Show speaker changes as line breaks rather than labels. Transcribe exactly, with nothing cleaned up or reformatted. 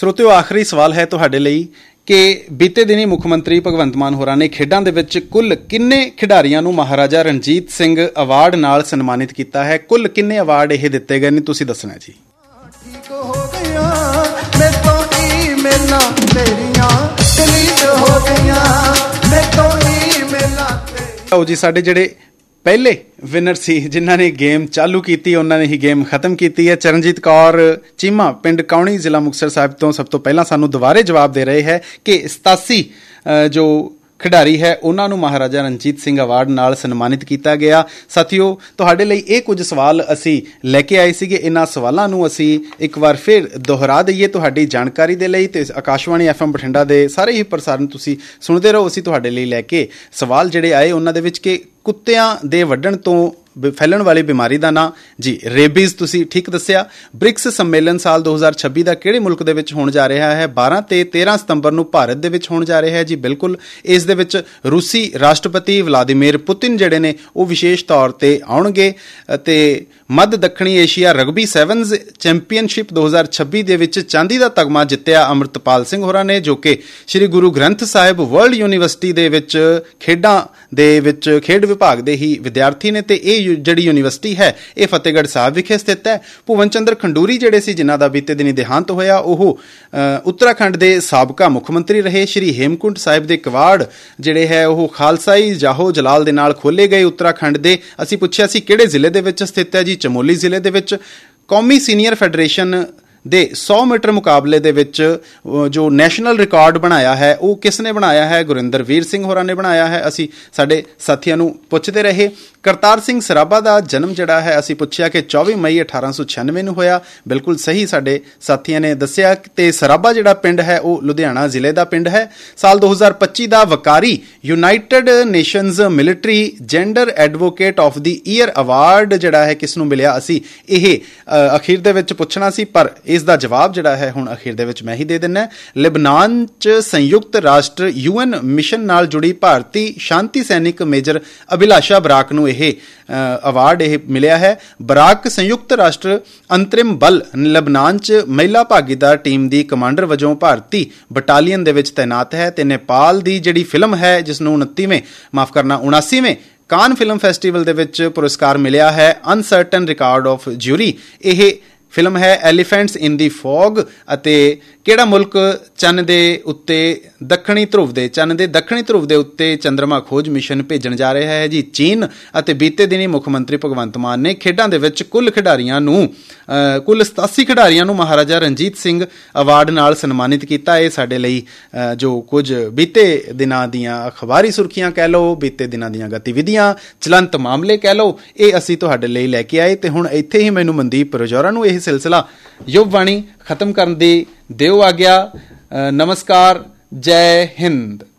ਸਰੋਤਿਓ, ਆਖਰੀ ਸਵਾਲ ਹੈ ਤੁਹਾਡੇ ਲਈ ਕਿ ਬੀਤੇ ਦਿਨੀ ਮੁੱਖ ਮੰਤਰੀ ਭਗਵੰਤ ਮਾਨ ਹੋਰਾਂ ਨੇ ਖੇਡਾਂ ਦੇ ਵਿੱਚ ਕੁੱਲ ਕਿੰਨੇ ਖਿਡਾਰੀਆਂ ਨੂੰ ਮਹਾਰਾਜਾ ਰਣਜੀਤ ਸਿੰਘ ਅਵਾਰਡ ਨਾਲ ਸਨਮਾਨਿਤ ਕੀਤਾ ਹੈ? ਕੁੱਲ ਕਿੰਨੇ ਅਵਾਰਡ ਇਹ ਦਿੱਤੇ ਗਏ ਨੇ, ਤੁਸੀਂ ਦੱਸਣਾ ਜੀ।
ਠੀਕ ਹੋ ਗਈਆਂ ਮੈਂ ਤੋਂ ਈਮੇਲਾਂ ਤੇਰੀਆਂ ਡਿਲੀਟ ਹੋ ਗਈਆਂ ਮੈਂ ਤੋਂ ਈਮੇਲਾਂ ਤੇ।
ਆਓ ਜੀ, ਸਾਡੇ ਜਿਹੜੇ ਪਹਿਲੇ ਵਿਨਰ ਸੀ ਜਿਨ੍ਹਾਂ ਨੇ ਗੇਮ ਚਾਲੂ ਕੀਤੀ, ਉਹਨਾਂ ਨੇ ਹੀ ਗੇਮ ਖਤਮ ਕੀਤੀ ਹੈ। ਚਰਨਜੀਤ ਕੌਰ ਚੀਮਾ, ਪਿੰਡ ਕਾਉਣੀ, ਜ਼ਿਲ੍ਹਾ ਮੁਕਤਸਰ ਸਾਹਿਬ ਤੋਂ ਸਭ ਤੋਂ ਪਹਿਲਾਂ ਸਾਨੂੰ ਦੁਬਾਰੇ ਜਵਾਬ ਦੇ ਰਹੇ ਹੈ ਕਿ ਸਤਾਸੀ ਜੋ ਖਿਡਾਰੀ ਹੈ ਉਹਨਾਂ ਨੂੰ ਮਹਾਰਾਜਾ ਰਣਜੀਤ ਸਿੰਘ ਅਵਾਰਡ ਨਾਲ ਸਨਮਾਨਿਤ ਕੀਤਾ ਗਿਆ। ਸਾਥੀਓ, ਤੁਹਾਡੇ ਲਈ ਇਹ ਕੁਝ ਸਵਾਲ ਅਸੀਂ ਲੈ ਕੇ ਆਏ ਸੀਗੇ। ਇਹਨਾਂ ਸਵਾਲਾਂ ਨੂੰ ਅਸੀਂ ਇੱਕ ਵਾਰ ਫਿਰ ਦੁਹਰਾ ਦਈਏ ਤੁਹਾਡੀ ਜਾਣਕਾਰੀ ਦੇ ਲਈ, ਤੇ ਆਕਾਸ਼ਵਾਣੀ ਐਫ ਐਮ ਬਠਿੰਡਾ ਦੇ ਸਾਰੇ ਹੀ ਪ੍ਰਸਾਰਣ ਤੁਸੀਂ ਸੁਣਦੇ ਰਹੋ। ਅਸੀਂ ਤੁਹਾਡੇ ਲਈ ਲੈ ਕੇ ਸਵਾਲ ਜਿਹੜੇ ਆਏ ਉਹਨਾਂ ਦੇ ਵਿੱਚ ਕਿ ਕੁੱਤਿਆਂ ਦੇ ਵੱਢਣ ਤੋਂ ਫੈਲਣ ਵਾਲੀ ਬਿਮਾਰੀ ਦਾ ਨਾਂ ਜੀ ਰੇਬੀਜ਼, ਤੁਸੀਂ ਠੀਕ ਦੱਸਿਆ। ਬ੍ਰਿਕਸ ਸੰਮੇਲਨ ਸਾਲ ਦੋ ਹਜ਼ਾਰ ਛੱਬੀ ਦਾ ਕਿਹੜੇ ਮੁਲਕ ਦੇ ਵਿੱਚ ਹੋਣ ਜਾ ਰਿਹਾ ਹੈ? ਬਾਰਾਂ ਤੇ ਤੇਰਾਂ ਸਤੰਬਰ ਨੂੰ ਭਾਰਤ ਦੇ ਵਿੱਚ ਹੋਣ ਜਾ ਰਿਹਾ ਹੈ ਜੀ, ਬਿਲਕੁਲ। ਇਸ ਦੇ ਵਿੱਚ ਰੂਸੀ ਰਾਸ਼ਟਰਪਤੀ ਵਲਾਦੀਮੀਰ ਪੁਤਿਨ ਜਿਹੜੇ ਨੇ ਉਹ ਵਿਸ਼ੇਸ਼ ਤੌਰ ਤੇ ਆਉਣਗੇ। ਅਤੇ ਮੱਧ ਦੱਖਣੀ ਏਸ਼ੀਆ ਰਗਬੀ ਸੈਵਨਜ਼ ਚੈਂਪੀਅਨਸ਼ਿਪ ਦੋ ਹਜ਼ਾਰ ਛੱਬੀ ਦੇ ਵਿੱਚ ਚਾਂਦੀ ਦਾ ਤਗਮਾ ਜਿੱਤਿਆ ਅੰਮ੍ਰਿਤਪਾਲ ਸਿੰਘ ਹੋਰਾਂ ਨੇ, ਜੋ ਕਿ ਸ਼੍ਰੀ ਗੁਰੂ ਗ੍ਰੰਥ ਸਾਹਿਬ ਵਰਲਡ ਯੂਨੀਵਰਸਿਟੀ ਦੇ ਵਿੱਚ ਖੇਡਾਂ ਦੇ ਵਿੱਚ ਖੇਡ ਵਿਭਾਗ ਦੇ ਹੀ ਵਿਦਿਆਰਥੀ ਨੇ। ਤੇ ਇਹ ਜਿਹੜੀ ਯੂਨੀਵਰਸਿਟੀ ਹੈ ਇਹ ਫਤਿਹਗੜ੍ਹ ਸਾਹਿਬ ਵਿਖੇ ਸਥਿਤ ਹੈ। ਭੁਵਨ ਚੰਦਰ ਖੰਡੂਰੀ ਜਿਹੜੇ ਸੀ, ਜਿਨ੍ਹਾਂ ਦਾ ਬੀਤੇ ਦਿਨੀ ਦੇਹਾਂਤ ਹੋਇਆ, ਉਹ ਉੱਤਰਾਖੰਡ ਦੇ ਸਾਬਕਾ ਮੁੱਖ ਮੰਤਰੀ ਰਹੇ। ਸ਼੍ਰੀ ਹੇਮਕੁੰਟ ਸਾਹਿਬ ਦੇ ਕਿਵਾੜ ਜਿਹੜੇ ਹੈ ਉਹ ਖਾਲਸਾਈ ਜਾਹੋ ਜਲਾਲ ਦੇ ਨਾਲ ਖੋਲ੍ਹੇ ਗਏ ਉੱਤਰਾਖੰਡ ਦੇ। ਅਸੀਂ ਪੁੱਛਿਆ ਸੀ ਕਿਹੜੇ ਜ਼ਿਲ੍ਹੇ ਦੇ ਵਿੱਚ ਸਥਿਤ ਹੈ ਜੀ, ਚਮੋਲੀ ਜ਼ਿਲ੍ਹੇ ਦੇ ਵਿੱਚ। ਕੌਮੀ ਸੀਨੀਅਰ ਫੈਡਰੇਸ਼ਨ ਦੇ ਸੌ ਮੀਟਰ ਮੁਕਾਬਲੇ ਦੇ ਵਿੱਚ ਜੋ ਨੈਸ਼ਨਲ ਰਿਕਾਰਡ ਬਣਾਇਆ ਹੈ ਉਹ ਕਿਸ ਨੇ ਬਣਾਇਆ ਹੈ? ਗੁਰਿੰਦਰਵੀਰ ਸਿੰਘ ਹੋਰਾਂ ਨੇ ਬਣਾਇਆ ਹੈ। ਅਸੀਂ ਸਾਡੇ ਸਾਥੀਆਂ ਨੂੰ ਪੁੱਛਦੇ ਰਹੇ। ਕਰਤਾਰ ਸਿੰਘ ਸਰਾਭਾ ਦਾ ਜਨਮ ਜਿਹੜਾ ਹੈ ਅਸੀਂ ਪੁੱਛਿਆ ਕਿ ਚੌਵੀ ਮਈ ਅਠਾਰਾਂ ਸੌ ਛਿਆਨਵੇਂ ਨੂੰ ਹੋਇਆ, ਬਿਲਕੁਲ ਸਹੀ ਸਾਡੇ ਸਾਥੀਆਂ ਨੇ ਦੱਸਿਆ। ਤੇ ਸਰਾਭਾ ਜਿਹੜਾ ਪਿੰਡ ਹੈ ਉਹ ਲੁਧਿਆਣਾ ਜ਼ਿਲ੍ਹੇ ਦਾ ਪਿੰਡ ਹੈ। ਸਾਲ ਦੋ ਹਜ਼ਾਰ ਪੱਚੀ ਦਾ ਵਕਾਰੀ United nations military gender advocate of the year award ਜਿਹੜਾ ਹੈ ਕਿਸ ਨੂੰ ਮਿਲਿਆ? ਅਸੀਂ ਇਹ ਅਖੀਰ ਦੇ ਵਿੱਚ ਪੁੱਛਣਾ ਸੀ, ਪਰ ਇਸ ਦਾ ਜਵਾਬ ਜਿਹੜਾ ਹੈ ਹੁਣ ਅਖੀਰ ਦੇ ਵਿੱਚ ਮੈਂ ਹੀ ਦੇ ਦਿੰਦਾ। ਲਿਬਨਾਨ 'ਚ ਸੰਯੁਕਤ ਰਾਸ਼ਟਰ ਯੂ ਐਨ ਮਿਸ਼ਨ ਨਾਲ ਜੁੜੀ ਭਾਰਤੀ ਸ਼ਾਂਤੀ ਸੈਨਿਕ ਮੇਜਰ ਅਭਿਲਾਸ਼ਾ ਬਰਾਕ ਨੂੰ ਇਹ ਅਵਾਰਡ ਇਹ ਮਿਲਿਆ ਹੈ। ਬਰਾਕ ਸੰਯੁਕਤ ਰਾਸ਼ਟਰ ਅੰਤਰਿਮ ਬਲ ਲਬਨਾਨ 'ਚ ਮਹਿਲਾ ਭਾਗੀਦਾਰ ਟੀਮ ਦੀ ਕਮਾਂਡਰ ਵਜੋਂ ਭਾਰਤੀ ਬਟਾਲੀਅਨ ਦੇ ਵਿੱਚ ਤੈਨਾਤ ਹੈ। ਤੇ ਨੇਪਾਲ ਦੀ ਜਿਹੜੀ ਫਿਲਮ ਹੈ ਜਿਸ ਨੂੰ ਉਨੱਤੀਵੇਂ ਮਾਫ ਕਰਨਾ ਉਨਾਸੀਵੇਂ ਕਾਨ ਫਿਲਮ ਫੈਸਟੀਵਲ ਦੇ ਵਿੱਚ ਪੁਰਸਕਾਰ ਮਿਲਿਆ ਹੈ, ਅਨਸਰਟਨ ਰਿਕਾਰਡ ਆਫ ਜਿਊਰੀ। ਇਹ ਫਿਲਮ ਹੈ ਐਲੀਫੈਂਟਸ ਇਨ ਦੀ ਫੌਗ। ਅਤੇ ਕਿਹੜਾ ਮੁਲਕ ਚੰਨ ਦੇ ਉੱਤੇ ਦੱਖਣੀ ਧਰੁਵ ਦੇ ਚੰਨ ਦੇ ਦੱਖਣੀ ਧਰੁਵ ਦੇ ਉੱਤੇ ਚੰਦਰਮਾ ਖੋਜ ਮਿਸ਼ਨ ਭੇਜਣ ਜਾ ਰਿਹਾ ਹੈ ਜੀ? ਚੀਨ। ਅਤੇ ਬੀਤੇ ਦਿਨੀ ਮੁੱਖ ਮੰਤਰੀ ਭਗਵੰਤ ਮਾਨ ਨੇ ਖੇਡਾਂ ਦੇ ਵਿੱਚ ਕੁੱਲ ਖਿਡਾਰੀਆਂ ਨੂੰ ਕੁੱਲ ਸਤਾਸੀ ਖਿਡਾਰੀਆਂ ਨੂੰ ਮਹਾਰਾਜਾ ਰਣਜੀਤ ਸਿੰਘ ਅਵਾਰਡ ਨਾਲ ਸਨਮਾਨਿਤ ਕੀਤਾ। ਇਹ ਸਾਡੇ ਲਈ ਜੋ ਕੁਝ ਬੀਤੇ ਦਿਨਾਂ ਦੀਆਂ ਅਖਬਾਰੀ ਸੁਰਖੀਆਂ ਕਹਿ ਲਓ, ਬੀਤੇ ਦਿਨਾਂ ਦੀਆਂ ਗਤੀਵਿਧੀਆਂ, ਚਲੰਤ ਮਾਮਲੇ ਕਹਿ ਲਓ, ਇਹ ਅਸੀਂ ਤੁਹਾਡੇ ਲਈ ਲੈ ਕੇ ਆਏ। ਤੇ ਹੁਣ ਇੱਥੇ ਹੀ ਮੈਨੂੰ ਮਨਦੀਪ ਰਜੌਰਾ ਨੂੰ ਇਹ ਸਿਲਸਿਲਾ ਯੁਵ ਵਾਣੀ ਖਤਮ ਕਰਨ ਦੀ ਦਿਓ ਆਗਿਆ। ਨਮਸਕਾਰ, ਜੈ ਹਿੰਦ।